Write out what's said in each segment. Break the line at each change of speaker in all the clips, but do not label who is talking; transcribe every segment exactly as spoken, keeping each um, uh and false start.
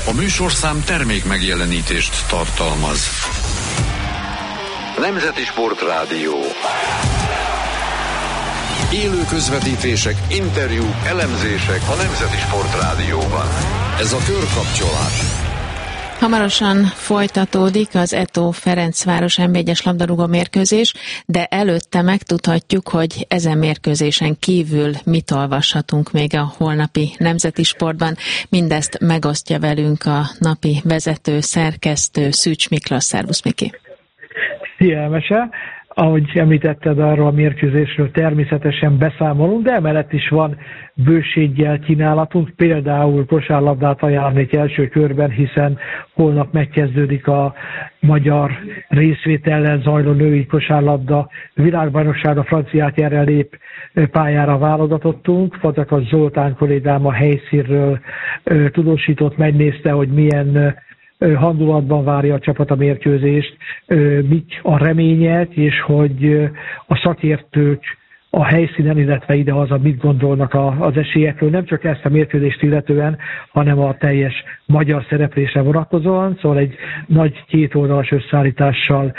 A műsorszám termék megjelenítést tartalmaz. Nemzeti Sportrádió. Élő közvetítések, interjúk, elemzések a Nemzeti Sportrádióban. Ez a Körkapcsolás.
Hamarosan folytatódik az Eto Ferencváros en bé egyes labdarúgó mérkőzés, de előtte megtudhatjuk, hogy ezen mérkőzésen kívül mit olvashatunk még a holnapi Nemzeti Sportban. Mindezt megosztja velünk a napi vezető, szerkesztő Szűcs Miklós. Szervusz, Miki!
Szia, Emese! Ahogy említetted, arról a mérkőzésről természetesen beszámolunk, de emellett is van bőséggel kínálatunk, például kosárlabdát ajánlnék első körben, hiszen holnap megkezdődik a magyar részvétellel zajló női kosárlabda világbajnokság, a franciák erre lép pályára válogatottunk. Fazekas Zoltán kollégám a helyszínről tudósított, megnézte, hogy milyen handulatban várja a csapat a mérkőzést, mik a remények, és hogy a szakértők a helyszínen, illetve idehaza mit gondolnak az esélyekről, nem csak ezt a mérkőzést illetően, hanem a teljes magyar szereplésre vonatkozóan, szóval egy nagy kétoldalas összeállítással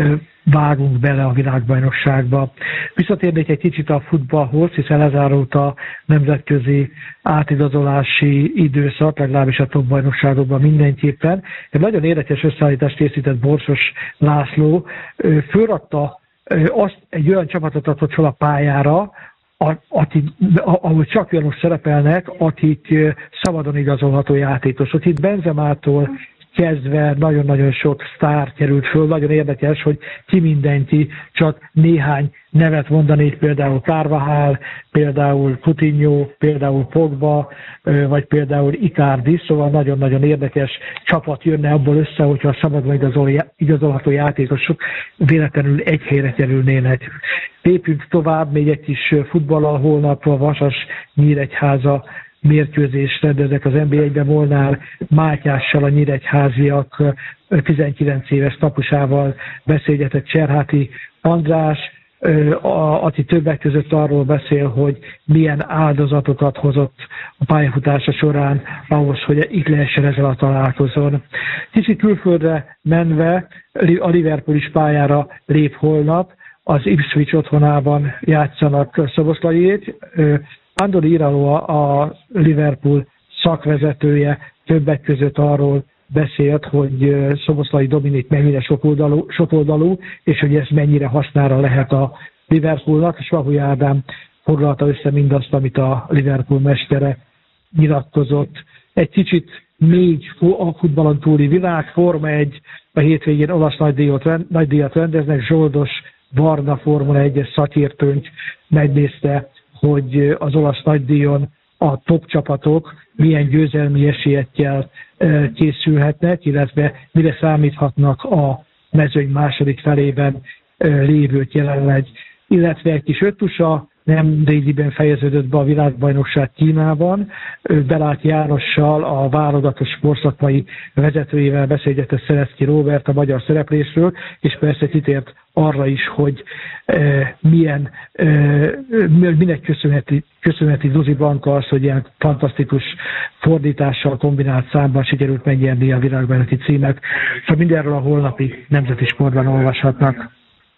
vágunk bele a világbajnokságba. Visszatérnék egy kicsit a futballhoz, hiszen lezárult a nemzetközi átigazolási időszak, legalábbis a top bajnokságokban mindenképpen. Egy nagyon érdekes összeállítást készített Borsos László. Fölrakta azt, egy olyan csapatot adott fel a pályára, akik, ahol csak olyanok szerepelnek, akik szabadon igazolható játékosok. Itt Benzemától kezdve nagyon-nagyon sok sztár került föl. Nagyon érdekes, hogy ki mindenki, csak néhány nevet mondanék, például Carvajal, például Coutinho, például Pogba, vagy például Icardi, szóval nagyon-nagyon érdekes csapat jönne abból össze, hogyha a szabadon igazolható játékosok véletlenül egy helyre kerülnének. Lépjünk tovább, még egy kis futballal, holnap a Vasas-Nyíregyháza mérkőzést rendezek az en bé egyben. Molnár Mátyással, a nyíregyháziak tizenkilenc éves kapusával beszélgetett Cserháti András, aki többek között arról beszél, hogy milyen áldozatokat hozott a pályafutása során ahhoz, hogy itt lehessen ezzel a találkozón. Kicsit külföldre menve a Liverpool is pályára lép holnap, az Ipswich otthonában játszanak Szoboszlaiék. Andoni Iraola, a Liverpool szakvezetője többek között arról beszélt, hogy Szoboszlai Dominik mennyire sokoldalú, sokoldalú, és hogy ez mennyire hasznára lehet a Liverpoolnak. Svahuly Ádám foglalta össze mindazt, amit a Liverpool mestere nyilatkozott. Egy kicsit még a futballon túli világ, Forma egy, a hétvégén olasz nagydíjat, nagydíjat rendeznek, Zsoldos Barna Formula egyes szakértőnk megnézte, hogy az olasz nagydíjon a top csapatok milyen győzelmi esélyekkel készülhetnek, illetve mire számíthatnak a mezőny második felében lévők jelenleg. Illetve egy kis öttusa nem régiben fejeződött be a világbajnokság Kínában. Belák Jánossal, a válogatott sportszakmai vezetőjével beszélgetett Szereszki Róbert a magyar szereplésről, és persze kitért arra is, hogy e, milyen, e, minek köszönheti, köszönheti Zuzi Blanka az, hogy ilyen fantasztikus fordítással, kombinált számban sikerült megnyerni a világbajnoki címet. Szóval mindenről a holnapi Nemzeti Sportban olvashatnak.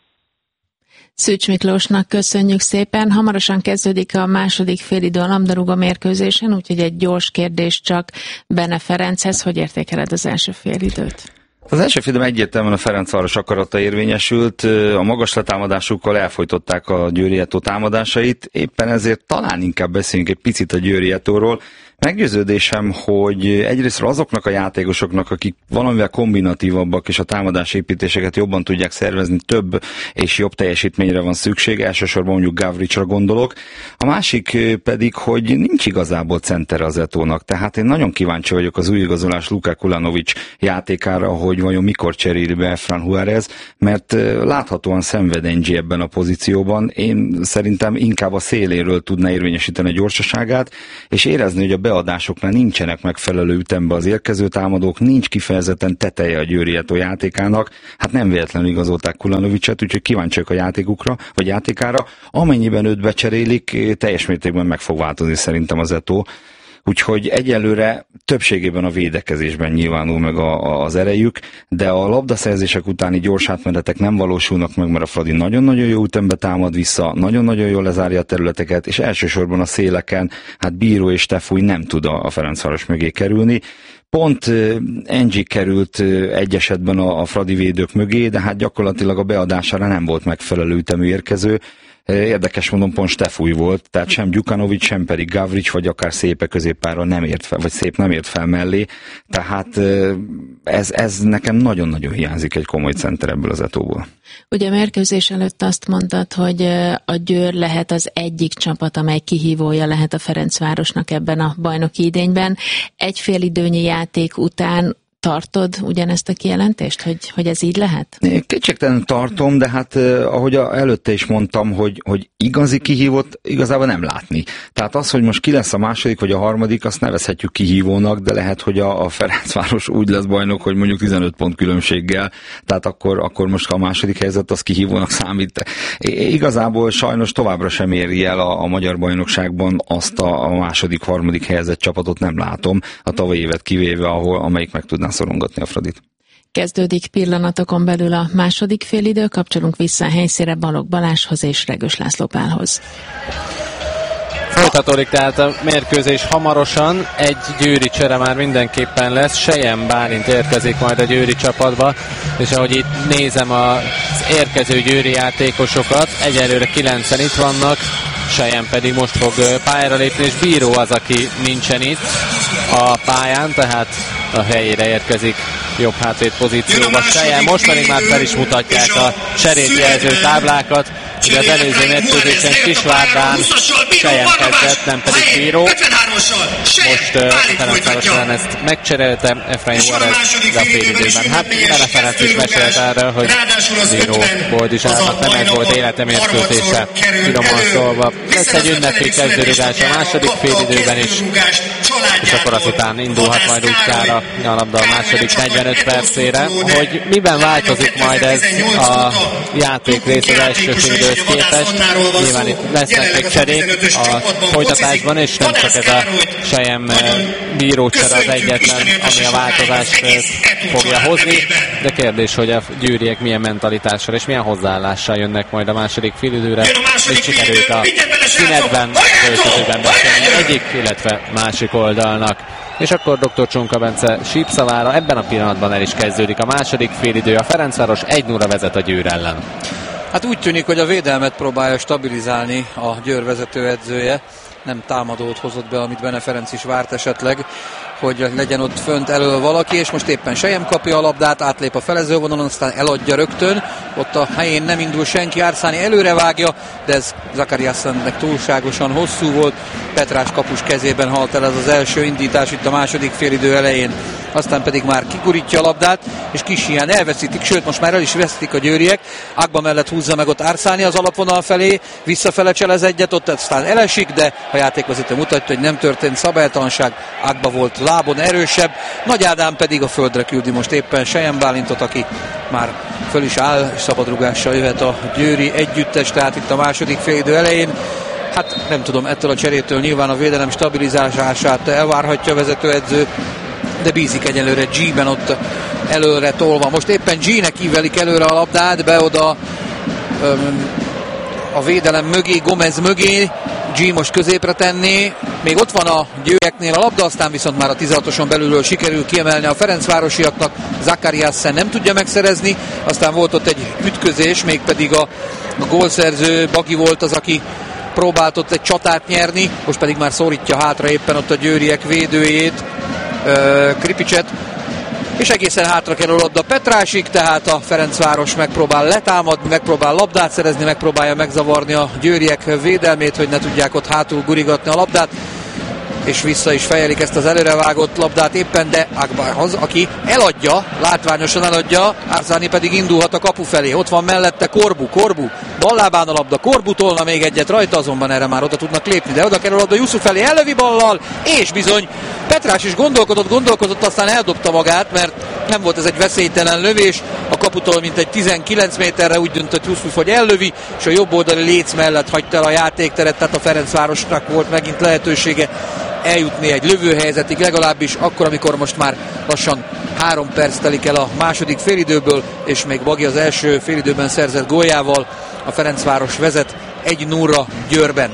Szűcs Miklósnak köszönjük szépen. Hamarosan kezdődik a második félidő a labdarúgó mérkőzésen, úgyhogy egy gyors kérdés csak Bene Ferenchez. Hogy értékeled az első félidőt?
Az első félidőben egyértelműen a Ferencváros akarata érvényesült, a magas letámadásukkal elfojtották a Győri Eto támadásait, éppen ezért talán inkább beszéljünk egy picit a Győri Etóról. Meggyőződésem, hogy egyrészt azoknak a játékosoknak, akik valamivel kombinatívabbak és a támadásépítéseket jobban tudják szervezni, több és jobb teljesítményre van szükség, elsősorban mondjuk Gavricsra gondolok. A másik pedig, hogy nincs igazából centere az Etónak, tehát én nagyon kíváncsi vagyok az új igazolás Luka Kulanović játékára, hogy vajon mikor cseréli be Fran Juárez, mert láthatóan szenved Engi ebben a pozícióban. Én szerintem inkább a széléről tudná érvényesíteni a gyorsaságát, és érezni, hogy a beadásoknál nincsenek megfelelő ütemben az érkező támadók, nincs kifejezetten teteje a Győri Eto játékának, hát nem véletlenül igazolták Kulanovićet, úgyhogy kíváncsiak a játékukra, vagy játékára. Amennyiben őt becserélik, teljes mértékben meg fog változni szerintem az Eto. Úgyhogy egyelőre többségében a védekezésben nyilvánul meg a, az erejük, de a labdaszerzések utáni gyors átmenetek nem valósulnak meg, mert a Fradi nagyon-nagyon jó ütembe támad vissza, nagyon-nagyon jól lezárja a területeket, és elsősorban a széleken, hát Bíró és Tefúj nem tud a Ferencváros mögé kerülni. Pont Engi került egy esetben a, a Fradi védők mögé, de hát gyakorlatilag a beadására nem volt megfelelő ütemű érkező. Érdekes mondom, pont Stefúj volt, tehát sem Gyukanovics, sem pedig Gavrics, vagy akár Szépe középpáron nem ért fel, vagy Szép nem ért fel mellé, tehát ez, ez nekem nagyon-nagyon hiányzik egy komoly center ebből az Etóból.
Ugye mérkőzés előtt azt mondtad, hogy a Győr lehet az egyik csapat, amely kihívója lehet a Ferencvárosnak ebben a bajnoki idényben. Egy félidőnyi játék után tartod ugyanezt a kijelentést, hogy, hogy ez így lehet?
Kétségtelen tartom, de hát ahogy előtte is mondtam, hogy, hogy igazi kihívót igazából nem látni. Tehát az, hogy most ki lesz a második vagy a harmadik, azt nevezhetjük kihívónak, de lehet, hogy a, a Ferencváros úgy lesz bajnok, hogy mondjuk tizenöt pont különbséggel, tehát akkor, akkor most a második helyzet az kihívónak számít. Igazából sajnos továbbra sem éri el a, a magyar bajnokságban azt a, a második, harmadik helyezett csapatot nem látom, a tavalyi évet kivéve, ahol amelyik meg tudná szorongatni a Fradit.
Kezdődik pillanatokon belül a második félidő, kapcsolunk vissza a helyszínre Balogh Balázshoz és Regős László Pálhoz.
Folytatódik tehát a mérkőzés hamarosan, egy győri csere már mindenképpen lesz, Sejem Bálint érkezik majd a győri csapatba, és ahogy itt nézem az érkező győri játékosokat, egyelőre kilencen itt vannak, Sejem pedig most fog pályára lépni, és Bíró az, aki nincsen itt a pályán, tehát a helyére érkezik jobb hátvéd pozícióba Sejem. Most pedig már fel is mutatják a cserét jelző táblákat. Ugye az előző mérkőzésen Kisvárdán Sejem kezdett, nem pedig Bíró. Most uh, Ferencváros ellen ezt megcserélte Efraim Juarez a félidőben. Hát Bele Ferenc is mesélt erről, hogy Bíró Boldizsárnak nem ez volt élete mérkőzése, finoman szólva. Lesz egy ünnepi kezdőrugás a második félidőben is, és akkor azután indulhat majd útjára a labda a második negyvenöt percére. Hogy miben változik majd ez a játék rész az első félidőhöz képest. Nyilván itt lesznek még cserék a folytatásban, és nem csak ez a Sejem Bíró csere az egyetlen, ami a változást fogja hozni, de kérdés, hogy a győriek milyen mentalitással és milyen hozzáállással jönnek majd a második félidőre, és sikerült a szünetben, öltözőben beszélni egyik, illetve másik oldalnak. És akkor doktor Csonka Bence sípszavára ebben a pillanatban el is kezdődik a második félidő, a Ferencváros egy nulla vezet a Győr ellen.
Hát úgy tűnik, hogy a védelmet próbálja stabilizálni a Győr vezetőedzője, nem támadót hozott be, amit Bene Ferenc is várt esetleg, hogy legyen ott fönt elől valaki, és most éppen Sejem kapja a labdát, átlép a felezővonalon, aztán eladja rögtön, ott a helyén nem indul senki, Árszáni előre vágja, de ez Zakariasennek túlságosan hosszú volt, Petrás kapus kezében halt el ez az első indítás itt a második félidő elején, aztán pedig már kigurítja a labdát, és kis hián elveszítik, sőt most már el is vesztik a győriek, Agba mellett húzza meg ott Árszáni az alapvonal felé, visszafele cselez egyet, ott aztán elesik, de a játékvezető mutatja, hogy nem történt szabálytalanság, Agba volt lábon erősebb, Nagy Ádám pedig a földre küldi most éppen Sejem Bálintot, aki már föl is áll, és szabadrugással jöhet a győri együttes, tehát itt a második félidő elején. Hát nem tudom, ettől a cserétől nyilván a védelem stabilizálását elvárhatja a vezetőedző, de bízik egyelőre G-ben ott előre tolva. Most éppen G-nek ívelik előre a labdát, be oda öm, a védelem mögé, Gomez mögé, G most középre tenné, még ott van a győreknél a labda, aztán viszont már a tizenhatoson belülről sikerül kiemelni a ferencvárosiaknak, Zakariasen nem tudja megszerezni, aztán volt ott egy ütközés, mégpedig a, a gólszerző Bagi volt az, aki próbált ott egy csatát nyerni, most pedig már szorítja hátra éppen ott a győriek védőjét, uh, Kripicset, és egészen hátra kerül oda Petrásig, tehát a Ferencváros megpróbál letámadni, megpróbál labdát szerezni, megpróbálja megzavarni a győriek védelmét, hogy ne tudják ott hátul gurigatni a labdát, és vissza is fejelik ezt az előrevágott labdát éppen, de Akbarhoz, aki eladja, látványosan eladja, Árszáni pedig indulhat a kapu felé, ott van mellette Korbu, Korbu, ballábán a labda, Korbu tolna még egyet rajta, azonban erre már oda tudnak lépni, de oda kerül a labda Jusuf felé, ellövi ballal, és bizony Petrás is gondolkodott, gondolkodott, aztán eldobta magát, mert nem volt ez egy veszélytelen lövés, a kaputól mint egy tizenkilenc méterre úgy döntött Jusuf, hogy ellövi, és a jobb oldali léc mellett hagyta el a játékteret, tehát a Ferencvárosnak volt megint lehetősége eljutni egy lövőhelyzetig, legalábbis akkor, amikor most már lassan három perc telik el a második félidőből, és még Bagi az első félidőben szerzett góljával a Ferencváros vezet egy nulla Győrben.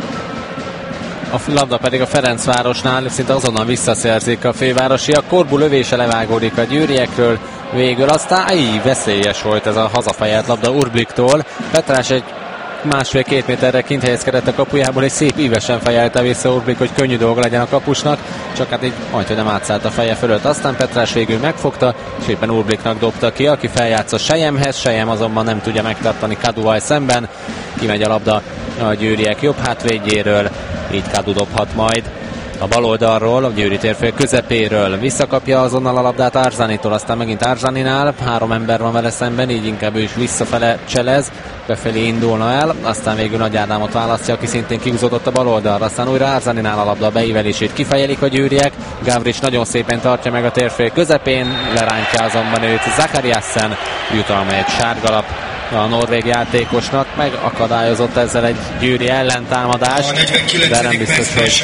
A labda pedig a Ferencvárosnál szinte azonnal visszaszerzik a fővárosiak. Korbu lövése levágódik a győriekről, végül aztán így veszélyes volt ez a hazafejelt labda Urbliktól. Petrás egy másfél-két méterre kint helyezkedett a kapujából, és szép ívesen fejelte vissza Urblik, hogy könnyű dolga legyen a kapusnak, csak hát így majdhogy nem átszállt a feje fölött. Aztán Petrás végül megfogta, és éppen Urbliknak dobta ki, aki feljátsza Selyemhez, Selyem azonban nem tudja megtartani Kaduval szemben, kimegy a labda a győriek jobb hátvédjéről, így Kadu dobhat majd a bal oldalról, a Győri térfél közepéről. Visszakapja azonnal a labdát Arzanitól, aztán megint Arzaninál, három ember van vele szemben, így inkább ő is visszafele cselez, befelé indulna el, aztán végül Nagy Ádámot választja, aki szintén kihúzódott a bal oldalra, aztán újra Arzaninál a labda beívelését kifejelik a győriek, Gavrics nagyon szépen tartja meg a térfél közepén, lerántja azonban őt Zakariassen, jutalma egy sárgalap a norvég játékosnak, megakadályozott ezzel egy győri ellentámadást, de nem biztos, hogy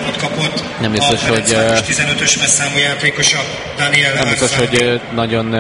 nem biztos, hogy
tizenötös messzámú játékosa Daniel
nem biztos, hogy nagyon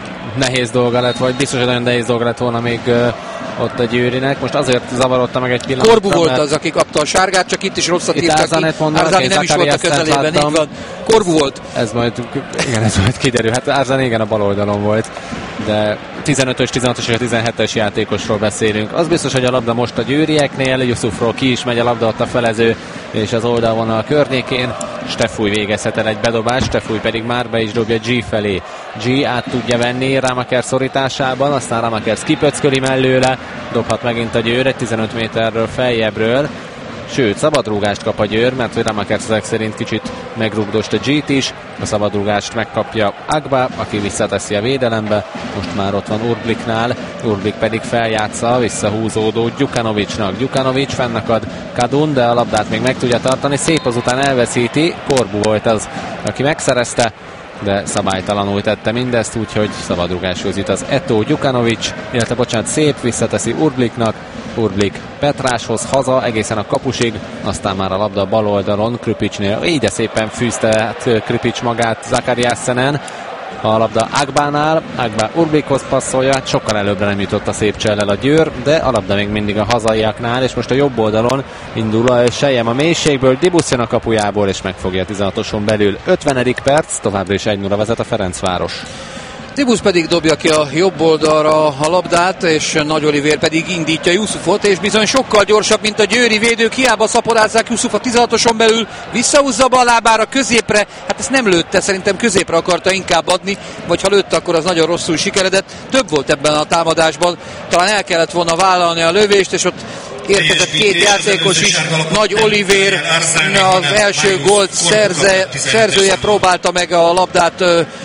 nehéz dolga lett, vagy biztos, hogy nagyon nehéz dolga lett volna még ott a Győrinek. Most azért zavarodta meg egy pillanatra.
Korbu volt az, aki kapta a sárgát, csak itt is rosszat írtak ki. Arzani nem is volt a közelében, így van. Korbu volt.
Ez majd, igen, ez majd kiderül. Hát Arzani igen a bal oldalon volt, de tizenötös, tizenhatos és a tizenhetes játékosról beszélünk. Az biztos, hogy a labda most a győrieknél, Yusufról ki is megy a labda ott a felező és az oldalvonal környékén. Stefúj végezhet el egy bedobást, Stefúj pedig már be is dobja G felé. G át tudja venni Rámakers szorításában, aztán Rámakers kipöcköli mellőle, dobhat megint a Győr egy tizenöt méterről feljebbről. Sőt, szabadrúgást kap a Győr, mert hogy Rámakers ezek szerint kicsit megrugdost a G-t is. A szabadrúgást megkapja Agba, aki visszateszi a védelembe. Most már ott van Urbliknál, Urblik pedig feljátsza visszahúzódó Gyukanovicsnak. Gyukanovics fennakad Kadun, de a labdát még meg tudja tartani. Szép azután elveszíti, Korbu volt az, aki megszerezte, de szabálytalanul tette mindezt, úgyhogy szabadrugáshoz jut az Eto Gyukanovics, illetve bocsánat, szép visszateszi Urbliknak, Urblik Petráshoz haza, egészen a kapusig, aztán már a labda bal oldalon, Krüpicsnél, így de szépen fűzte hát Krüpics magát Zakariassenen, a labda Agbánál, Agba Urblikhoz passzolja, hát sokkal előbbre nem jutott a szép csellel a Győr, de a labda még mindig a hazaiaknál, és most a jobb oldalon indul a Selyem a mélységből, Dibusz jön a kapujából, és megfogja a tizenhatoson belül. ötvenedik perc, továbbra is egy nulla vezet a Ferencváros.
Dibusz pedig dobja ki a jobb oldalra a labdát, és Nagy Olivér pedig indítja Yusufot, és bizony sokkal gyorsabb, mint a győri védők, hiába szaporázzák Yusuf a tizenhatoson belül, visszahúzza a lábára középre, hát ezt nem lőtte, szerintem középre akarta inkább adni, vagy ha lőtte, akkor az nagyon rosszul sikeredett. Több volt ebben a támadásban, talán el kellett volna vállalni a lövést, és ott érkezett két játékos is, Nagy Olivér az első gólt szerze, szerzője, próbálta meg a labdát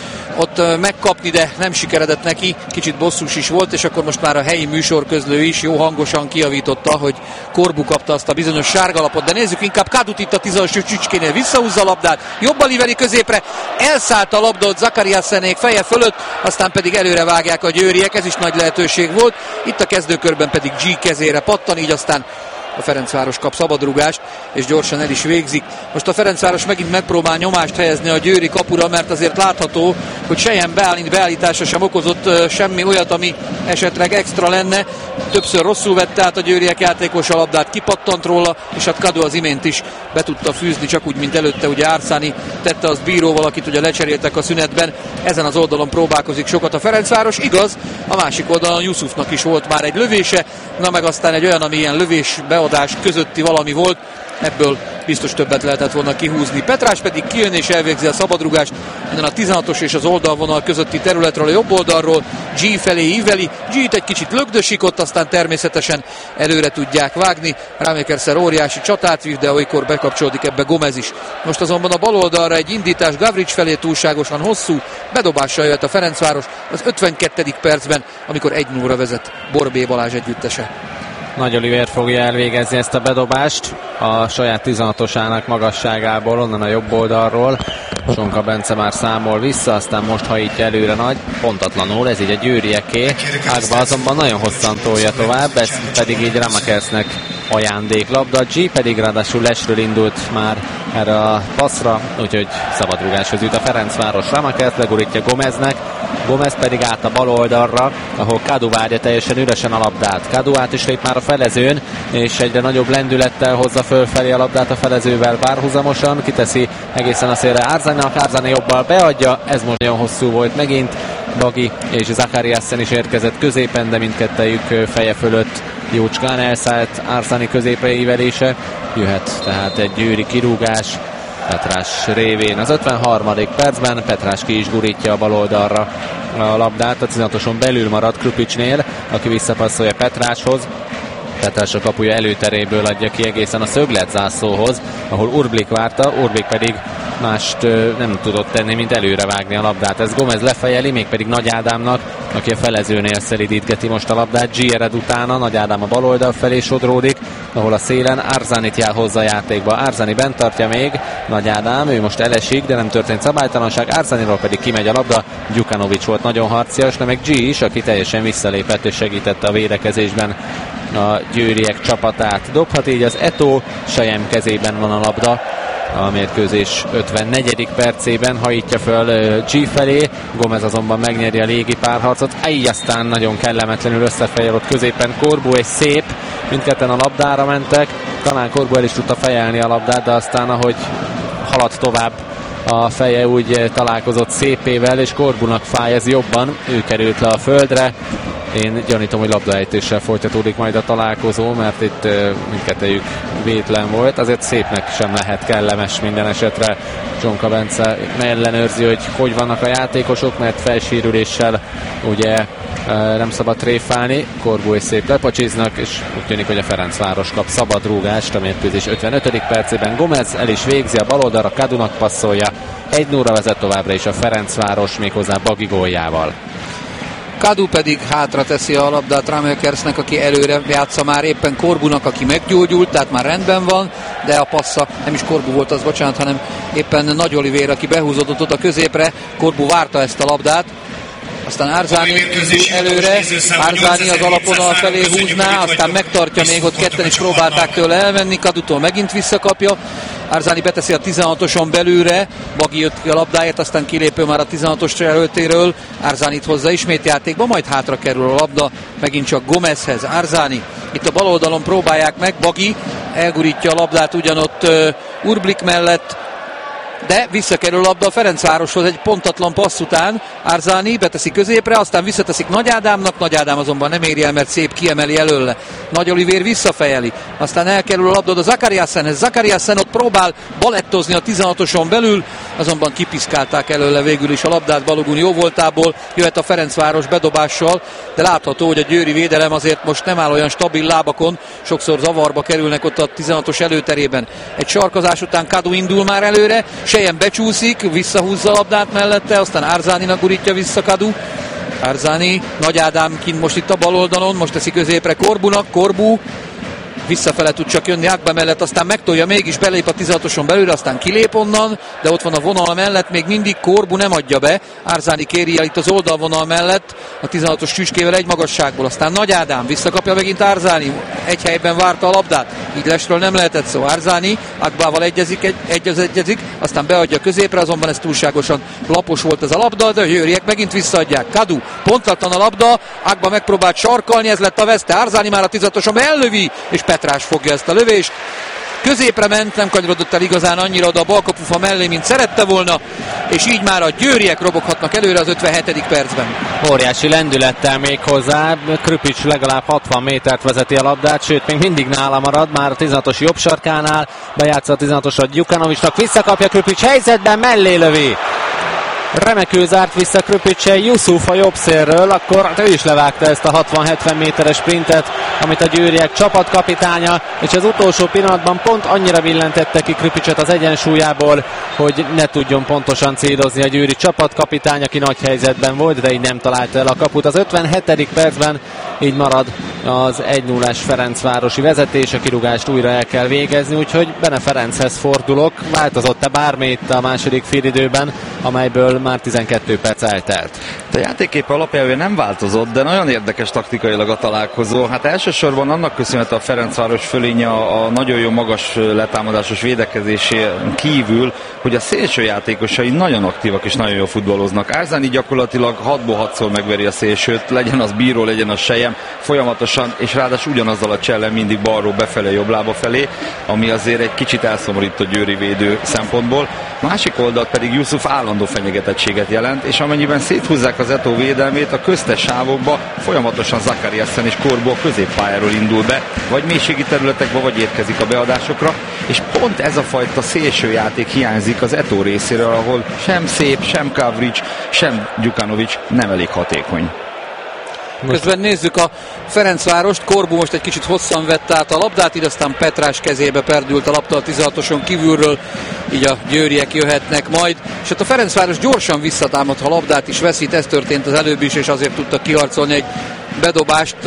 ott megkapni, de nem sikeredett neki, kicsit bosszús is volt, és akkor most már a helyi műsorközlő is jó hangosan kijavította, hogy Korbu kapta azt a bizonyos sárgalapot, de nézzük inkább Kadut itt a tízas csücskénél, visszahúzza a labdát, jobban liveri középre, elszállt a labda ott Zakariassenék feje fölött, aztán pedig előre vágják a győriek, ez is nagy lehetőség volt, itt a kezdőkörben pedig G kezére pattan, így aztán a Ferencváros kap szabadrugást, és gyorsan el is végzik. Most a Ferencváros megint megpróbál nyomást helyezni a győri kapura, mert azért látható, hogy Selyem beállítása sem okozott semmi olyat, ami esetleg extra lenne. Többször rosszul vette át a győriek játékos a labdát, kipattant róla, és hát Kadu az imént is be tudta fűzni, csak úgy, mint előtte ugye Árszáni tette azt bíróval, akit ugye lecseréltek a szünetben. Ezen az oldalon próbálkozik sokat a Ferencváros, igaz, a másik oldalon Yusufnak is volt már egy lövése, na meg aztán egy olyan, ami ilyen lövés beadás közötti valami volt, ebből biztos többet lehetett volna kihúzni. Petrás pedig kijön és elvégzi a szabadrugást innen a tizenhatos és az oldalvonal közötti területről, a jobb oldalról, G felé íveli, G-t egy kicsit lögdösik ott, aztán természetesen előre tudják vágni. Rámékerszer óriási csatát vív, de olykor bekapcsolódik ebbe Gomez is. Most azonban a bal oldalra egy indítás Gavrics felé túlságosan hosszú, bedobással jöhet a Ferencváros az ötvenkettedik percben, amikor egy nulla vezet Borbé Balázs együttese.
Nagy Olivér fogja elvégezni ezt a bedobást a saját tizenhatosának magasságából, onnan a jobb oldalról. Sonka Bence már számol vissza, aztán most hajítja előre Nagy, pontatlanul, ez így a győrieké. Ágba azonban nagyon hosszan tolja tovább, ez pedig így Ramakersnek ajándéklabda. G pedig ráadásul lesről indult már erre a passzra, úgyhogy szabadrugáshoz jut a Ferencváros. Ramakert legurítja Gomeznek, Gomez pedig át a bal oldalra, ahol Kadu várja teljesen üresen a labdát. Kadu át is lép már a felezőn, és egyre nagyobb lendülettel hozza fölfelé a labdát a felezővel párhuzamosan, kiteszi egészen a szélre Árzaninak, Árzani jobbal beadja, ez most nagyon hosszú volt megint. Bagi és Zakariassen is érkezett középen, de mindkettejük feje fölött jócskán elszállt Árzani középre ívelése. Jöhet tehát egy győri kirúgás Petrás révén. Az ötvenharmadik percben Petrás ki is gurítja a bal oldalra a labdát, a tizenhatoson belül marad Krupicsnél, aki visszapasszolja Petráshoz. Petrás a kapuja előteréből adja ki egészen a szögletzászlóhoz, ahol Urblik várta, Urblik pedig mást nem tudott tenni, mint előre vágni a labdát. Ez Gomez lefejeli, mégpedig Nagy Ádámnak, aki a felezőnél szelidítgeti most a labdát. G ered utána, Nagy Ádám a bal oldal felé sodródik, ahol a szélen Árzanit jár hozzá a játékba. Árzani bent tartja még, Nagy Ádám, ő most elesik, de nem történt szabálytalanság. Árzaniról pedig kimegy a labda, Gyukanovics volt nagyon harcias, de meg G is, aki teljesen visszalépett és segítette a védekezésben a győriek csapatát. Dobhat így az Eto'o, Sejem kezében van a labda a mérkőzés ötvennegyedik percében, hajítja föl G felé, Gomez azonban megnyeri a légi párharcot, így aztán nagyon kellemetlenül összefejel ott középen Corbu, és szép, mindketten a labdára mentek, talán Corbu el is tudta fejelni a labdát, de aztán ahogy haladt tovább a feje, úgy találkozott Szépével, és Corbunak fáj ez jobban, ő került le a földre. Én gyanítom, hogy labdaejtéssel folytatódik majd a találkozó, mert itt uh, mindkettőjük vétlen volt. Azért Szépnek sem lehet kellemes minden esetre. Csonka Bence ellenőrzi, hogy hogy vannak a játékosok, mert felsérüléssel ugye uh, nem szabad tréfálni. Corbu és Szép lepacsiznak, és úgy tűnik, hogy a Ferencváros kap szabad rúgást a mérkőzés ötvenötödik percében. Gomez el is végzi, a bal oldalra Kadunak passzolja. egy nulla vezet továbbra is a Ferencváros, méghozzá Bagi góljával.
Kadu pedig hátra teszi a labdát Ramekersnek, aki előre játsza már éppen Corbunak, aki meggyógyult, tehát már rendben van, de a passza nem is Corbu volt az, bocsánat, hanem éppen Nagy Olivér, aki behúzódott oda középre. Corbu várta ezt a labdát, aztán Árzani előre, Árzani az alapvonal felé húzná, aztán megtartja, még ott ketten is próbálták tőle elvenni, Kadutól megint visszakapja, Árzani beteszi a tizenhatoson belülre, Bagi jött ki a labdáért, aztán kilépő már a tizenhatos előtéről, Árzanit hozza ismét játékba, majd hátra kerül a labda, megint csak Gomezhez, Árzani, itt a bal oldalon próbálják meg, Bagi elgurítja a labdát ugyanott uh, Urblik mellett, de visszakerül a labda a Ferencvároshoz egy pontatlan passz után. Árzani beteszi középre, aztán visszateszik Nagy Ádámnak, Nagy Ádám azonban nem éri el, mert Szép kiemeli előle. Nagy Olivér visszafejeli, aztán elkerül a labda a Zakariassenhez. Zakariassen ott próbál balettozni a tizenhatoson belül, azonban kipiszkálták előle végül is a labdát Balogun jó voltából. Jöhet a Ferencváros bedobással, de látható, hogy a győri védelem azért most nem áll olyan stabil lábakon, sokszor zavarba kerülnek ott a tizenhatos előterében. Egy sarkazás után Kadu indul már előre, Sejem becsúszik, visszahúzza a labdát mellette, aztán Árzaninak gurítja vissza Kadu. Árzani, Nagy Ádám kint most itt a bal oldalon, most teszi középre Corbunak, Corbu visszafele tud csak jönni Ákba mellett, aztán megtolja, mégis belép a tizenhatoson belőle, aztán kilép onnan, de ott van a vonal mellett, még mindig Corbu nem adja be, Árzani kéri el itt az oldalvonal mellett, a tizenhatos csücskével egy magasságból, aztán Nagy Ádám visszakapja megint Árzani, egy helyben várta a labdát, így lesről nem lehetett szó, Árzani Ákbával egyezik, egy, egy az egyezik, aztán beadja középre, azonban ez túlságosan lapos volt ez a labda, de a győriek megint visszaadják, Kadu, pontatlan a labda, Ákba megpróbált sarkalni, ez lett a veszte, Árzani már a tizenhatoson ellövi, és Petrás fogja ezt a lövést. Középre ment, nem kanyarodott el igazán annyira oda a balkapufa mellé, mint szerette volna, és így már a győriek roboghatnak előre az ötvenhetedik percben.
Óriási lendülettel még hozzá, Krupics legalább hatvan métert vezeti a labdát, sőt még mindig nála marad, már a tizenhatos jobb sarkánál, bejátsza a tizenhatosat Gyukanovicsnak, visszakapja Krupics helyzetben, mellé lövi. Remekül zárt vissza Krupics Jusuf a jobb szélről, akkor ő is levágta ezt a hatvan-hetven méteres sprintet, amit a győriek csapatkapitánya, és az utolsó pillanatban pont annyira villentette ki Krupicset az egyensúlyából, hogy ne tudjon pontosan célozni a győri csapatkapitány, aki nagy helyzetben volt, de így nem találta el a kaput. Az ötvenhetedik percben így marad az egy nullás ferencvárosi vezetés, a kirúgást újra el kell végezni, úgyhogy Bene Ferenchez fordulok. Változott-e bármi itt a második félidőben, amelyből már tizenkét perc eltelt?
A játékképe alapjában nem változott, de nagyon érdekes taktikailag a találkozó. Hát elsősorban annak köszönhető a Ferencváros fölénye a nagyon jó magas letámadásos védekezésén kívül, hogy a szélsőjátékosai nagyon aktívak és nagyon jól futballoznak. Árzani gyakorlatilag hatból hatszor megveri a szélsőt, legyen az Bíró, legyen az Sejem, folyamatosan, és ráadásul ugyanazzal a csellel mindig balról befelé, jobb lába felé, ami azért egy kicsit elszomorít a győri védő szempontból. Másik oldalt pedig Yusuf állandó fenyegetettséget jelent, és amennyiben széthúzzák az Eto védelmét, a köztes sávokba folyamatosan Zakariasen és Corbo a középpályáról indul be, vagy mélységi területekbe, vagy érkezik a beadásokra, és pont ez a fajta szélsőjáték hiányzik az Eto részéről, ahol sem Szép, sem Gavrics, sem Gyukanovics nem elég hatékony.
Közben nézzük a Ferencvárost, Corbu most egy kicsit hosszan vette át a labdát, így aztán Petrás kezébe perdült a labda a tizenhatoson kívülről, így a győriek jöhetnek majd, és hát a Ferencváros gyorsan visszatámad, ha labdát is veszít, ez történt az előbb is, és azért tudtak kiharcolni egy bedobást,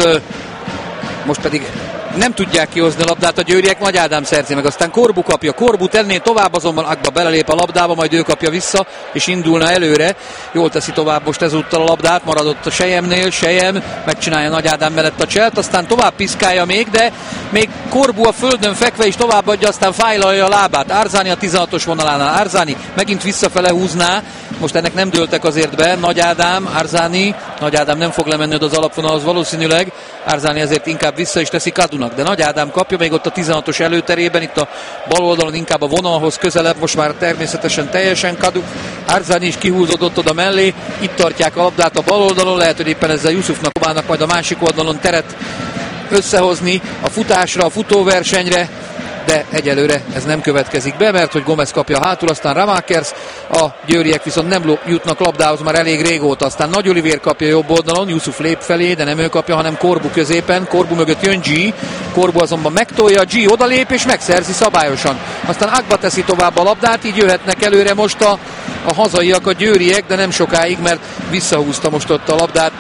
most pedig nem tudják kihozni a labdát a győriek, Nagy Ádám szerzi meg, aztán Corbu kapja, Corbu tenné tovább, azonban Agba belelép a labdába, majd ő kapja vissza, és indulna előre. Jól teszi tovább most ezúttal a labdát, maradott a Sejemnél, Sejem megcsinálja Nagy Ádám mellett a cselt, aztán tovább piszkálja még, de még Corbu a földön fekve is továbbadja, aztán fájlalja a lábát. Árzani a tizenhatos vonalánál, Árzani megint visszafele húzná, most ennek nem dőltek azért be, Nagy Ádám, Árzani, Nagy Ádám nem fog lemenni az alapvonalhoz valószínűleg, Árzani ezért inkább vissza is teszi Kadunak, de Nagy Ádám kapja még ott a tizenhatos előterében, itt a bal oldalon inkább a vonalhoz közelebb, most már természetesen teljesen Kadu, Árzani is kihúzódott oda mellé, itt tartják a labdát a bal oldalon, lehet, hogy éppen ezzel Yusufnak próbálnak majd a másik oldalon teret összehozni a futásra, a futóversenyre, de egyelőre ez nem következik be, mert hogy Gomez kapja hátul, aztán Ramakers, a győriek viszont nem jutnak labdához már elég régóta, aztán Nagy Olivér kapja jobb oldalon, Yusuf lép felé, de nem ő kapja, hanem Corbu középen, Corbu mögött jön G, Corbu azonban megtolja, G odalép és megszerzi szabályosan, aztán Agba teszi tovább a labdát, így jöhetnek előre most a, a hazaiak, a győriek, de nem sokáig, mert visszahúzta most ott a labdát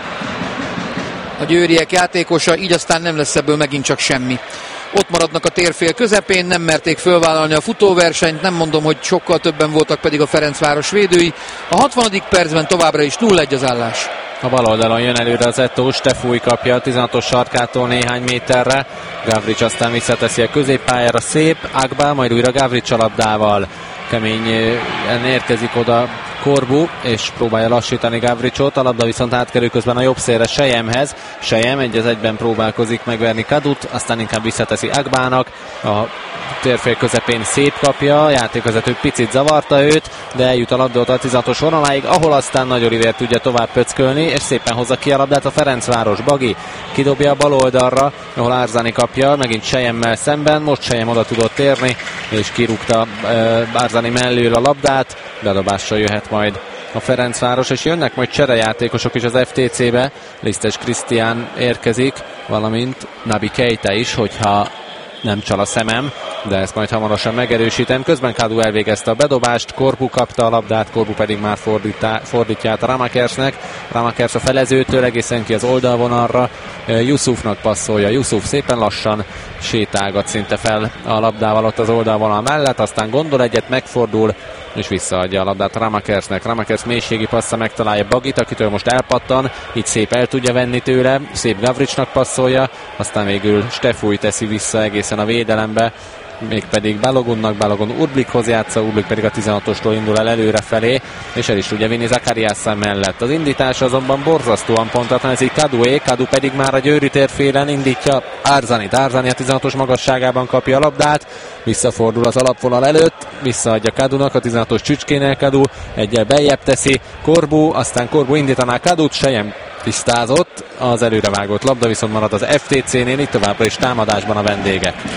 a győriek játékosa, így aztán nem lesz ebből megint csak semmi. Ott maradnak a térfél közepén, nem merték fölvállalni a futóversenyt, nem mondom, hogy sokkal többen voltak pedig a Ferencváros védői. A hatvanadik percben továbbra is nulla egy az állás.
A bal oldalon jön előre az Eto, Stefúj kapja a tizenhatos sarkától néhány méterre, Gavrics aztán visszateszi a középpályára, Szép, Agba, majd újra Gavrics a labdával. Keményen érkezik oda Corbu, és próbálja lassítani Gavricsot, a labda viszont átkerül közben a jobb szélre Sejemhez. Sejem egy az egyben próbálkozik megverni Kadut, aztán inkább visszateszi Agbának, a térfél közepén Szép kapja, a játékvezető picit zavarta őt, de eljut a labda a tizenhatos vonaláig, ahol aztán Nagy Olivér tudja tovább pöckölni, és szépen hozza ki a labdát a Ferencváros. Bagi kidobja a bal oldalra, ahol Árzani kapja, megint Sejemmel szemben, most Sejem oda tudott térni, és kirúgta uh, Árzani mellől a labdát, bedobással jöhet majd a Ferencváros, és jönnek majd cserejátékosok is az ef té cé-be, Lisztes Krisztián érkezik, valamint Nabi Keita is, hogyha nem csal a szemem, de ezt majd hamarosan megerősítem. Közben Kadu elvégezte a bedobást, Corbu kapta a labdát, Corbu pedig már fordítá, fordítja át a Ramakersnek. Ramakers a felezőtől egészen ki az oldalvonalra, Yusufnak passzolja, Yusuf szépen lassan sétálgat szinte fel a labdával ott az oldalvonal mellett, aztán gondol egyet, megfordul, és visszaadja a labdát Ramakersnek. Ramakers mélységi passza megtalálja Bagit, akitől most elpattan, így Szép el tudja venni tőle, Szép Gavricsnak passzolja, aztán végül Stefúj teszi vissza egészen a védelembe, mégpedig Balogunnak, Balogun Urblikhoz játsza, Urblik pedig a tizenhatostól indul el előre felé, és el is tudja vinni Zakariasen mellett. Az indítás azonban borzasztóan pontatlan, ez így Kadué, Kadu pedig már a győri térfélen indítja Árzanit. Árzani a tizenhatos magasságában kapja a labdát, visszafordul az alapvonal előtt, visszaadja Kadunak, a tizenhatos Csücskénél Kadu, egyel beljebb teszi Corbu, aztán Corbu indítaná Kadut, Sejem tisztázott, az előrevágott labda viszont marad az ef té cé-nél, itt továbbra is támadásban a vendégek.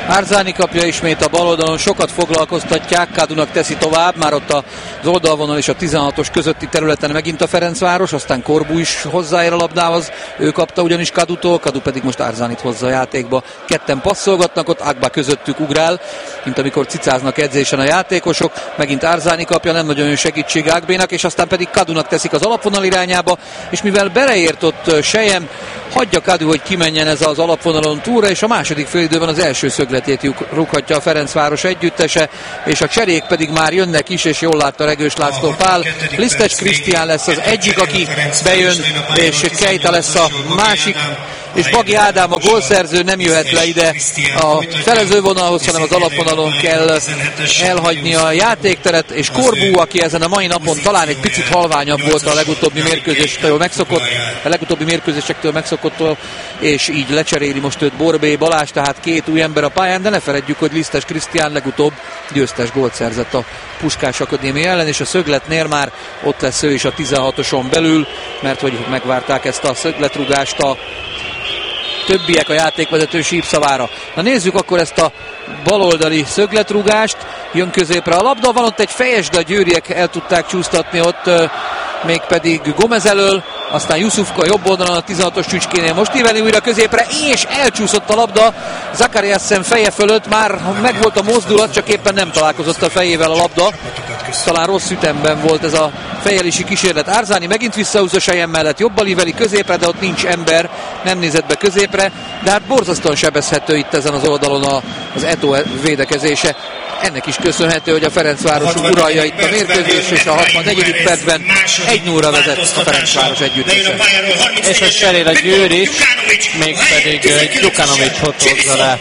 Arzáni kapja ismét a bal oldalon, sokat foglalkoztatják, Kadunak teszi tovább, már ott az oldalvonal és a tizenhatos közötti területen megint a Ferencváros, aztán Corbu is hozzáér a labdához, ő kapta ugyanis Kadutól, Kadu pedig most Arzánit hozza a játékba. Ketten passzolgatnak, ott Agba közöttük ugrál, mint amikor cicáznak edzésen a játékosok, megint Arzáni kapja, nem nagyon jön segítség Agbénak, és aztán pedig Kadunak teszik az alapvonal irányába, és mivel beleért ott Sejem, hagyja Kadu, hogy kimenjen ez az alapvonalon túlra, és a második félidőben az első szögletét rúghatja a Ferencváros együttese, és a cserék pedig már jönnek is, és jól látta Regős László Pál. Lisztes Krisztián lesz az egyik, aki bejön, és Keita lesz a másik, és Bagi Ádám, a gólszerző nem jöhet le ide a felezővonalhoz, hanem az alapvonalon kell elhagyni a játékteret, és Corbu, aki ezen a mai napon talán egy picit halványabb volt a legutóbbi mérkőzésektől megszokott, a legutóbbi mérkőzésektől megszokottól, és így lecseréli most őt Borbély Balázs, tehát két új ember a pályán, de ne feledjük, hogy Lisztes Krisztián legutóbb győztes gólt szerzett a Puskás Akadémia ellen, és a szögletnél már ott lesz ő is a tizenhatoson belül, mert hogy megvárták ezt a szögletrúgást a többiek a játékvezető sípszavára. Na nézzük akkor ezt a baloldali szögletrúgást, jön középre a labda, van ott egy fejes, de a győriek el tudták csúsztatni ott, mégpedig Gomez elől, aztán Jusufka jobb oldalon a tizenhatos csücskénél most íveli újra középre, és elcsúszott a labda Zakariasen feje fölött, már megvolt a mozdulat, csak éppen nem találkozott a fejével a labda. Talán rossz ütemben volt ez a fejelési kísérlet. Arzáni megint visszahúzza Sejem mellett, jobbal íveli középre, de ott nincs ember, nem nézett be középre, de hát borzasztóan sebezhető itt ezen az oldalon az Eto'o védekezése. Ennek is köszönhető, hogy a Ferencváros uralja itt a mérkőzés, és a hatvannegyedik percben egy nullra vezet a Ferencváros együttese.
És a cserél a Győr is, mégpedig Gyukanovics hozza le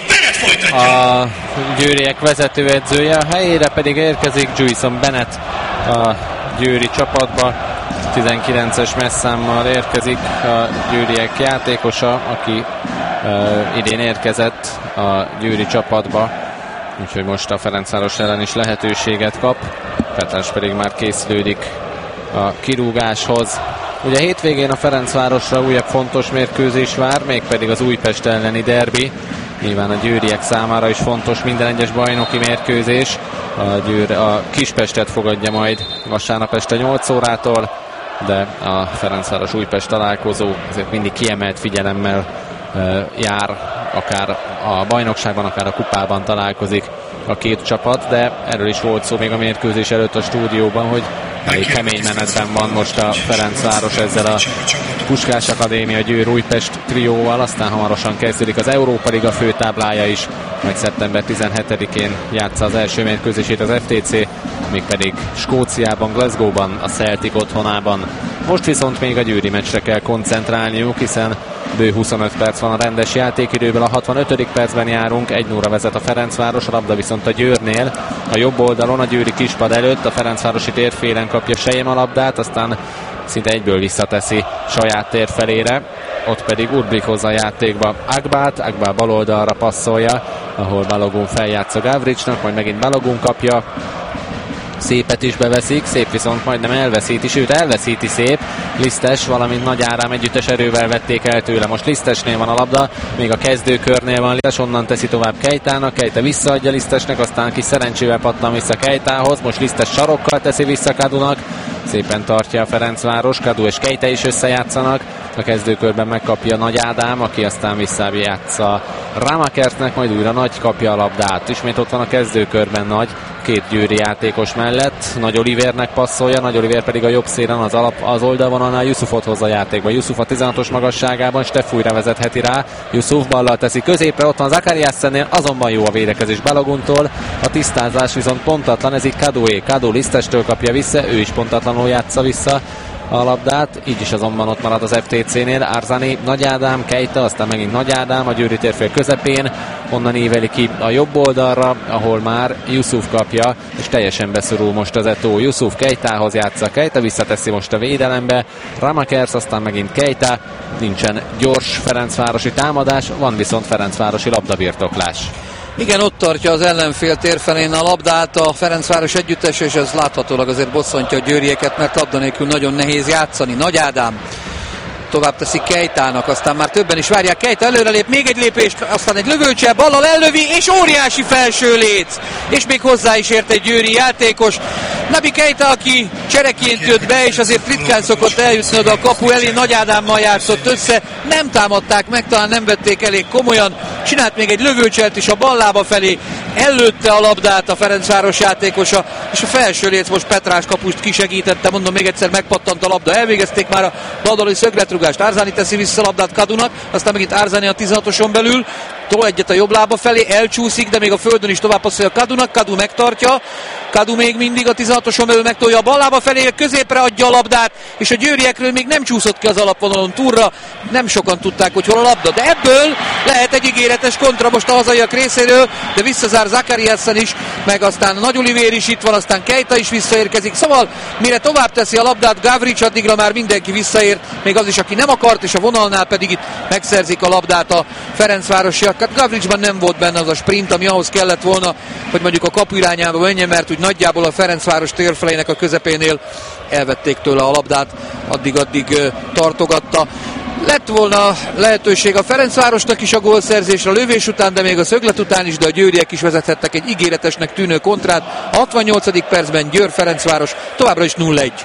a győriek vezetőedzője, a helyére pedig érkezik Juison Bennett a győri csapatba. tizenkilences messzámmal érkezik a győriek játékosa, aki uh, idén érkezett a győri csapatba, úgyhogy most a Ferencváros ellen is lehetőséget kap. Peters pedig már készülődik a kirúgáshoz. Ugye hétvégén a Ferencvárosra újabb fontos mérkőzés vár, mégpedig az Újpest elleni derbi. Nyilván a győriek számára is fontos minden egyes bajnoki mérkőzés. A, Győr, a Kispestet fogadja majd vasárnap este nyolc órától, de a Ferencváros Újpest találkozó azért mindig kiemelt figyelemmel e, jár, akár a bajnokságban, akár a kupában találkozik a két csapat, de erről is volt szó még a mérkőzés előtt a stúdióban, hogy elég kemény menetben van most a Ferencváros ezzel a Puskás Akadémia Győr Újpest trióval, aztán hamarosan kezdődik az Európa Liga főtáblája is, majd szeptember tizenhetedikén játsza az első mérkőzését az ef té cé, mégpedig Skóciában, Glasgow-ban, a Celtic otthonában. Most viszont még a győri meccsre kell koncentrálniuk, hiszen bő huszonöt perc van a rendes játékidőből, a hatvanötödik percben járunk, egy nullra vezet a Ferencváros, a labda viszont a Győrnél, a jobb oldalon, a győri kispad előtt, a Ferencvárosi térfélen kapja Sejem a labdát, aztán szinte egyből visszateszi saját tér felére, ott pedig Urblik hozza a játékba Agbát, Agba bal oldalra passzolja, ahol Balogun feljátsza Gavricsnak, majd megint Balogun kapja, Szépet is beveszik, Szép viszont majdnem elveszíti, sőt elveszíti Szép, Lisztes, valamint Nagy Ádám együttes erővel vették el tőle, most Lisztesnél van a labda, még a kezdőkörnél van Lisztes, onnan teszi tovább Keitának, Keita visszaadja Lisztesnek, aztán kis szerencsével pattan vissza Keitához, most Lisztes sarokkal teszi vissza Kadunak, szépen tartja a Ferencváros, Kadu és Keita is összejátszanak, a kezdőkörben megkapja Nagy Ádám, aki aztán visszajátsza Ramakertnek, majd újra Nagy kapja a labdát. Ismét ott van a kezdőkörben Nagy, két győri játékos mellett. Nagy Olivernek passzolja, Nagy Oliver pedig a jobb szélen az, alap, az oldalvonalnál Jusufot hozza a játékba. Jusuf a tizenhatos magasságában, Steff újra vezetheti rá. Jusuf ballal teszi középre, ott van Zakariassennél, azonban jó a védekezés Baloguntól. A tisztázás viszont pontatlan, ez így Kadué. Kadu Lisztestől kapja vissza, ő is pontatlanul játsza vissza a labdát, így is azonban ott marad az ef té cé-nél. Arzani, Nagy Ádám, Keita, aztán megint Nagy Ádám a győri térfél közepén, onnan íveli ki a jobb oldalra, ahol már Jusuf kapja, és teljesen beszorul most az Eto'o. Jusuf Keitához játsza, Keita visszateszi most a védelembe, Ramakers, aztán megint Keita, nincsen gyors ferencvárosi támadás, van viszont ferencvárosi labdabirtoklás.
Igen, ott tartja az ellenfél térfelén a labdát a Ferencváros együttes, és ez láthatólag azért bosszantja a győrieket, mert labda nélkül nagyon nehéz játszani. Nagy Ádám tovább teszi Kejtának, aztán már többen is várják. Kejta előrelép, még egy lépést, aztán egy lövőcse, ballal ellövi, és óriási felső léc. És még hozzá is ért egy győri játékos. Nabi Kejta, aki csereként jött be, és azért ritkán szokott eljutni oda a kapu elé, Nagy Ádámmal játszott össze, nem támadták meg, talán nem vették elég komolyan, csinált még egy lövőcselt is a ballába felé, ellőtte a labdát a Ferencváros játékosa, és a felső léc most Petrás kapust kisegítette, mondom még egyszer, megpattant a labda, elvégezték már a baloldali szögletrugást, Árzani teszi vissza a labdát Kadunak, aztán megint Árzani a tizenhatoson belül, tol egyet a jobb lába felé, elcsúszik, de még a földön is tovább passzolja Kadunak, Kadu megtartja, Kadu még mindig a tizenhatoson belül megtolja a bal lába felé, középre adja a labdát, és a győriekről még nem csúszott ki az alapvonalon túlra, nem sokan tudták, hogy hol a labda, de ebből lehet egy ígéretes kontra most a hazaiak részéről, de visszazár Zakariasen is, meg aztán Nagy Olivér is itt van, aztán Kejta is visszaérkezik, szóval mire tovább teszi a labdát Gavrics, addigra már mindenki visszaért, még az is, aki nem akart, és a vonalnál pedig itt megszerzik a labdát a ferencvárosiak. Hát Gavricsban nem volt benne az a sprint, ami ahhoz kellett volna, hogy mondjuk a kapu irányába menjen, mert úgy nagyjából a Ferencváros térfeleinek a közepénél elvették tőle a labdát, addig-addig tartogatta. Lett volna lehetőség a Ferencvárosnak is a gólszerzésre a lövés után, de még a szöglet után is, de a győriek is vezethettek egy ígéretesnek tűnő kontrát. A hatvannyolcadik percben Győr-Ferencváros továbbra is nulla egy.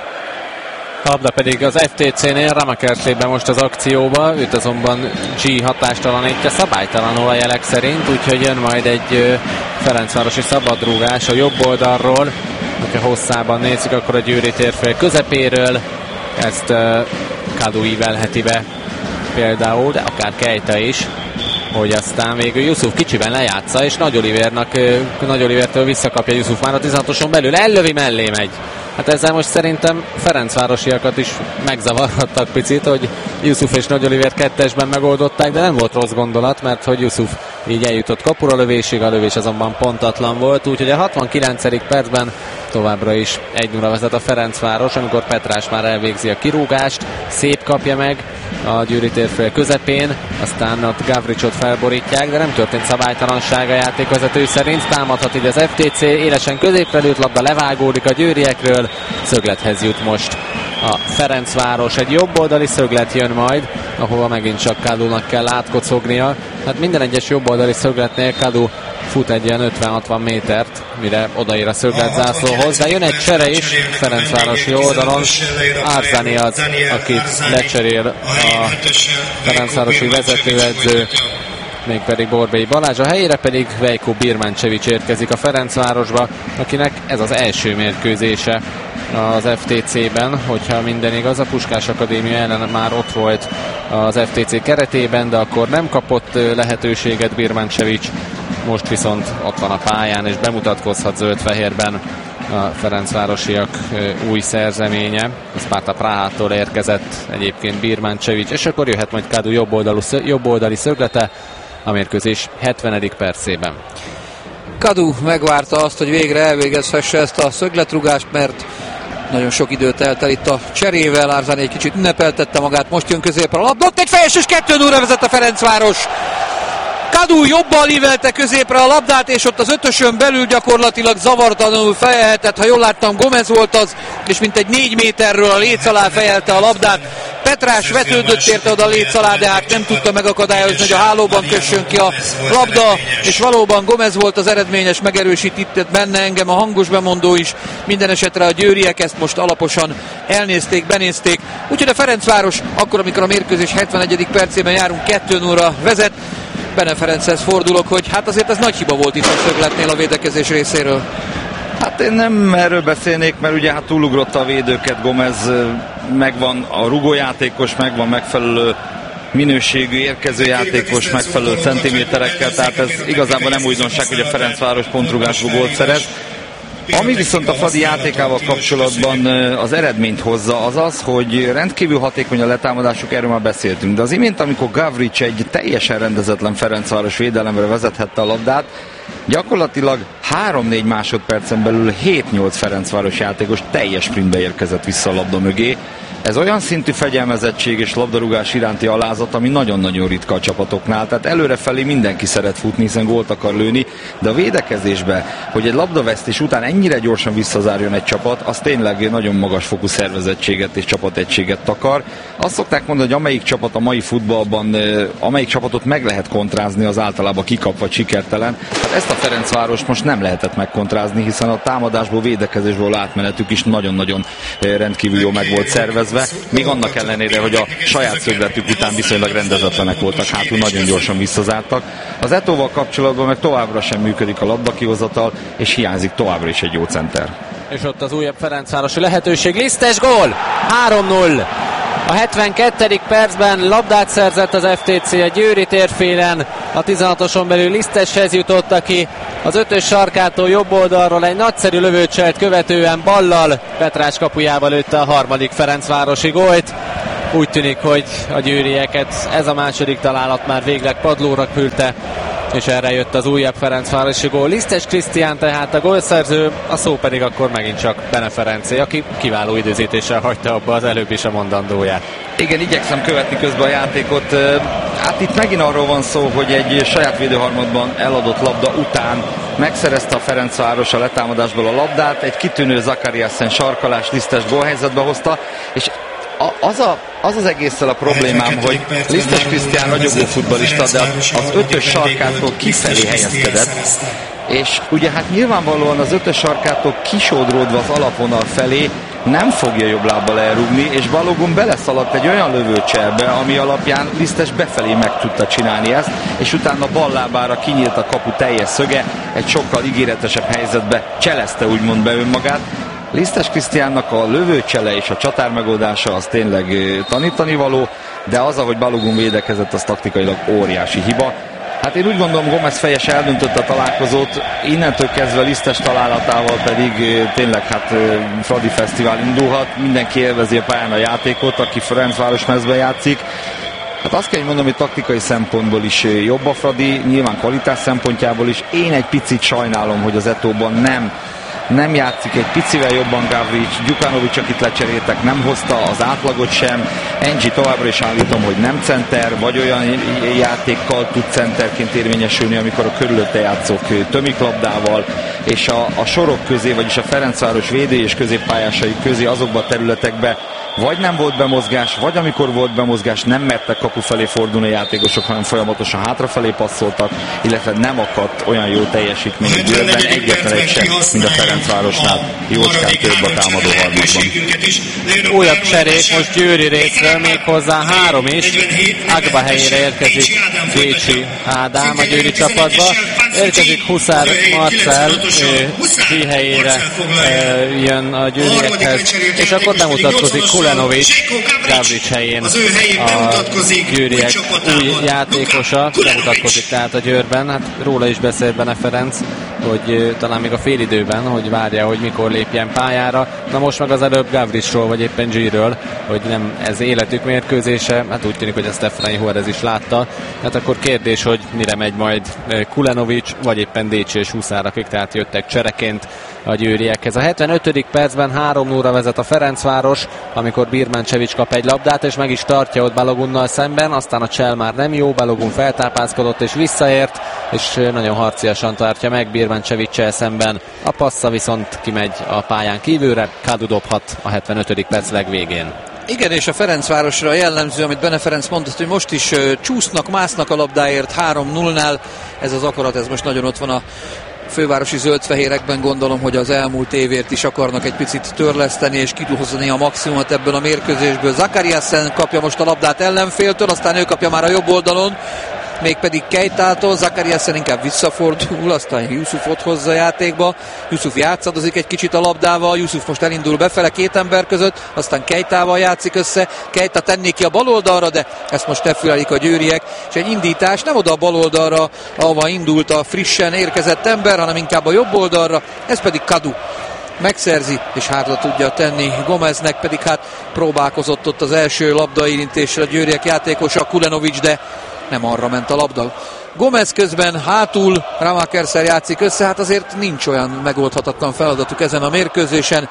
A labda pedig az ef té cé-nél, Ramakers lép be most az akcióba, őt azonban G hatástalanítja szabálytalanul a jelek szerint, úgyhogy jön majd egy ferencvárosi szabadrúgás a jobb oldalról. Hogyha hosszában nézzük, akkor a győri térfél közepéről, ezt uh, Kadu ívelheti be például, de akár Kejta is, hogy aztán végül Jusuf kicsiben lejátsza, és Nagy Olivérnak, uh, Nagy Olivértől visszakapja Jusuf már a tizenhatoson belül, ellövi, mellé megy. Hát ezzel most szerintem ferencvárosiakat is megzavarhattak picit, hogy Jusuf és Nagy Olivér kettesben megoldották, de nem volt rossz gondolat, mert hogy Jusuf így eljutott kapura lövésig, a lövés azonban pontatlan volt, úgyhogy a hatvankilencedik percben továbbra is egy nulla vezet a Ferencváros, amikor Petrás már elvégzi a kirúgást, szép kapja meg a győri térfél közepén, aztán ott Gavricsot felborítják, de nem történt szabálytalanság a játékvezető szerint, támadhat így az ef té cé, élesen középre lőtt labda levágódik a győriekről, szöglethez jut most a Ferencváros, egy jobboldali szöglet jön majd, ahova megint csak Kadunak kell átkocognia. Hát minden egyes jobboldali szögletnél Kadu fut egy ilyen ötven-hatvan métert, mire odaér a szöglet zászlóhoz, de jön egy csere is Ferencvárosi oldalon. Árzani az, akit lecserél a Ferencvárosi vezetőedző, mégpedig Borbély Balázs, a helyére pedig Veljko Birmancevic érkezik a Ferencvárosba, akinek ez az első mérkőzése az ef té cé-ben, hogyha minden igaz, a Puskás Akadémia ellen már ott volt az ef té cé keretében, de akkor nem kapott lehetőséget Birmancevic, most viszont ott van a pályán, és bemutatkozhat zöld-fehérben a ferencvárosiak új szerzeménye. A Sparta Prahától érkezett egyébként Birmancevic, és akkor jöhet majd Kadu jobboldalú, jobboldali szöglete a mérkőzés hetvenedik percében.
Kadu megvárta azt, hogy végre elvégezhesse ezt a szögletrúgást, mert nagyon sok időt eltelt itt a cserével, Árzani egy kicsit ünnepeltette magát, most jön középre a labda, ott egy fejes, és kettő nulla vezet a Ferencváros. Kadu jobban lívelte középre a labdát, és ott az ötösön belül gyakorlatilag zavartalanul fejelhetett, ha jól láttam, Gomez volt az, és mint egy négy méterről a léc alá fejelte a labdát. Petrás vetődött érte oda a léc alá, de hát nem tudta megakadályozni, hogy a hálóban kössön ki a labda, és valóban Gomez volt az eredményes, megerősített benne engem a hangos bemondó is. Minden esetre a győriek ezt most alaposan elnézték, benézték. Úgyhogy a Ferencváros akkor, amikor a mérkőzés hetvenegyedik percében járunk, kettő nulla vezet. Bene Ferenchez fordulok, hogy hát azért ez nagy hiba volt itt a szögletnél a védekezés részéről.
Hát én nem erről beszélnék, mert ugye hát túlugrotta a védőket Gomez, megvan a rugójátékos, megvan megfelelő minőségű érkező játékos, megfelelő centiméterekkel, tehát ez igazából nem újdonság, hogy a Ferencváros pontrugásból gólt szerez. Ami viszont a Fradi játékával kapcsolatban az eredményt hozza, az az, hogy rendkívül hatékony a letámadásuk, erről már beszéltünk. De az imént, amikor Gavrics egy teljesen rendezetlen Ferencváros védelemre vezethette a labdát, gyakorlatilag három-négy másodpercen belül hét-nyolc Ferencváros játékos teljes sprintbe érkezett vissza a labda mögé. Ez olyan szintű fegyelmezettség és labdarúgás iránti alázat, ami nagyon-nagyon ritka a csapatoknál. Tehát előrefelé mindenki szeret futni, hiszen gólt akar lőni, de a védekezésbe, hogy egy labdavesztés után ennyire gyorsan visszazárjon egy csapat, az tényleg nagyon magas fokú szervezettséget és csapategységet takar. Azt szokták mondani, hogy amelyik csapat a mai futballban, amelyik csapatot meg lehet kontrázni, az általában kikap vagy sikertelen. Hát ezt a Ferencvárost most nem lehetett megkontrázni, hiszen a támadásból, védekezésből átmenetük is nagyon-nagyon rendkívül jó meg volt szervezve, még annak ellenére, hogy a saját szögletük után viszonylag rendezetlenek voltak, hátul nagyon gyorsan visszazártak. Az Etóval kapcsolatban meg továbbra sem működik a labdakihozatal, és hiányzik továbbra is egy jó center.
És ott az újabb ferencvárosi lehetőség, Lisztes gól! három null! A hetvenkettedik percben labdát szerzett az ef té cé a Győri térfélen, a tizenhatoson belül Liszteshez jutott, aki az ötös sarkától jobb oldalról egy nagyszerű lövőcselt követően ballal Petrás kapujába lőtte a harmadik ferencvárosi gólt. Úgy tűnik, hogy a győrieket ez a második találat már végleg padlóra küldte, és erre jött az újabb ferencvárosi gól. Lisztes Krisztián tehát a gólszerző, a szó pedig akkor megint csak Bene Ferencé, aki kiváló időzítéssel hagyta abba az előbb is a mondandóját.
Igen, igyekszem követni közben a játékot. Hát itt megint arról van szó, hogy egy saját védőharmadban eladott labda után megszerezte a Ferencváros a letámadásból a labdát, egy kitűnő Zakariasen sarkalás Lisztes gólhelyzetbe hozta, és az, a, az az egésszel a problémám, hogy Lisztes Krisztián ragyogó futballista, de az ötös sarkától kifelé helyezkedett, és ugye hát nyilvánvalóan az ötös sarkától kisodródva az alapvonal felé nem fogja jobb lábbal elrúgni, és Balogun beleszaladt egy olyan lövőcselbe, ami alapján Lisztes befelé meg tudta csinálni ezt, és utána bal lábára kinyílt a kapu teljes szöge, egy sokkal ígéretesebb helyzetbe cselezte úgymond be önmagát. Lisztes Krisztiánnak a lövőcsele és a csatár megoldása az tényleg tanítani való, de az, ahogy Balogun védekezett, az taktikailag óriási hiba. Hát én úgy gondolom, Gomez fejes eldöntötte a találkozót, innentől kezdve Lisztes találatával pedig tényleg hát Fradi Fesztivál indulhat, mindenki élvezi a pályán a játékot, aki Ferencváros mezben játszik. Hát azt kell, hogy mondom, hogy taktikai szempontból is jobb a Fradi, nyilván kvalitás szempontjából is. Én egy picit sajnálom, hogy az Etóban nem nem játszik egy picivel jobban Gavrics, Gyukanovics, akit lecseréltek, nem hozta az átlagot sem, Engi továbbra is állítom, hogy nem center, vagy olyan játékkal tud centerként érvényesülni, amikor a körülötte játszók tömik labdával, és a, a sorok közé, vagyis a Ferencváros védő és középpályásai közé azokban a területekben vagy nem volt bemozgás, vagy amikor volt bemozgás, nem mertek kapu felé fordulni a játékosok, hanem folyamatosan hátrafelé passzoltak, illetve nem akadt olyan jó teljesítmény a Győrben, egyetlen egy sem, mint a Ferencvárosnál, jócskán több a támadó harmadban.
Újabb cserék most Győri részről, még hozzá három is. Agba helyére érkezik Bécsi Ádám a Győri csapatba, érkezik Huszár Marcell, ki helyére jön a győriekhez, és akkor bemutatkozik Kulenovics Gavrics helyén a győriek új játékosa, bemutatkozik tehát a Győrben. Hát róla is beszélt Bene Ferenc, hogy talán még a félidőben, hogy várja, hogy mikor lépjen pályára. Na most meg az előbb Gavricsról, vagy éppen G-ről, hogy nem ez életük mérkőzése, hát úgy tűnik, hogy a Stefani Juarez is látta. Hát akkor kérdés, hogy mire megy majd Kulenovics, vagy éppen Décsi és Huszár, akik tehát jöttek csereként a győriekhez. A hetvenötödik percben három nullra vezet a Ferencváros, amikor Birmancevic kap egy labdát, és meg is tartja ott Balogunnal szemben, aztán a csel már nem jó, Balogun feltápászkodott és visszaért, és nagyon harciasan tartja meg Birmanceviccel szemben. A passza viszont kimegy a pályán kívülre, Kadu dobhat a hetvenötödik perc legvégén.
Igen, és a Ferencvárosra jellemző, amit Bene Ferenc mondott, hogy most is uh, csúsznak, másznak a labdáért három nullnál. Ez az akarat, ez most nagyon ott van a fővárosi zöldfehérekben, gondolom, hogy az elmúlt évért is akarnak egy picit törleszteni és kihozni a maximumot ebből a mérkőzésből. Zakariasen kapja most a labdát ellenféltől, aztán ő kapja már a jobb oldalon, mégpedig Keitától, Zakariasen inkább visszafordul, aztán Jusuf ott hozza játékba, Jusuf játszadozik egy kicsit a labdával, Jusuf most elindul befele két ember között, aztán Keitával játszik össze, Keita tenné ki a bal oldalra, de ezt most tefülelik a győriek, és egy indítás nem oda a bal oldalra, ahova indult a frissen érkezett ember, hanem inkább a jobb oldalra, ez pedig Kadu megszerzi, és hátra tudja tenni Gomeznek, pedig hát próbálkozott ott az első labdaérintésre a győriek játékosa, Kulenovics, de nem arra ment a labda. Gomez közben hátul, Ramakerszer játszik össze, hát azért nincs olyan megoldhatatlan feladatuk ezen a mérkőzésen.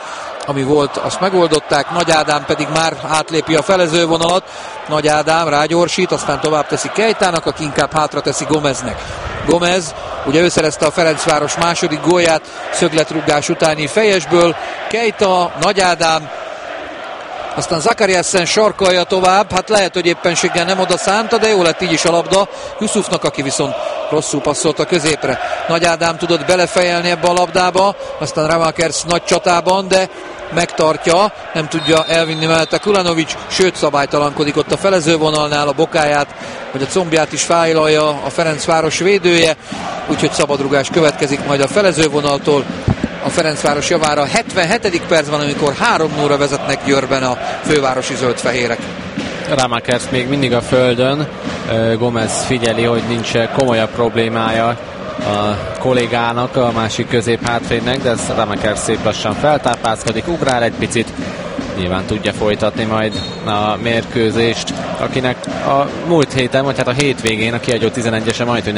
ami volt, azt megoldották, Nagy Ádám pedig már átlépi a felezővonalat, Nagy Ádám rágyorsít, aztán tovább teszi Kejtának, aki inkább hátra teszi Gomeznek. Gomez, ugye ő szerezte a Ferencváros második gólját szögletrugás utáni fejesből, Kejta, Nagy Ádám, aztán Zakariasen sarkalja tovább, hát lehet, hogy éppenséggel nem oda szánta, de jó lett így is a labda Jusufnak, aki viszont rosszul passzolt a középre. Nagy Ádám tudott belefejelni ebbe a labdába, aztán Ramakers nagy csatában, de megtartja, nem tudja elvinni mellette Kulanovic, sőt szabálytalankodik ott a felezővonalnál, a bokáját, vagy a combját is fájlalja a Ferencváros védője, úgyhogy szabadrugás következik majd a felezővonaltól. A Ferencváros javára hetvenhetedik percben, amikor három nulla vezetnek Győrben a fővárosi zöldfehérek.
Ramakers még mindig a földön, Gomez figyeli, hogy nincs komolyabb problémája a kollégának, a másik középhátvédnek, de ez Ramakers szép lassan feltápászkodik, ugrál egy picit, nyilván tudja folytatni majd a mérkőzést, akinek a múlt héten, vagy hát a hétvégén a kiadó tizenegyese majd, hogy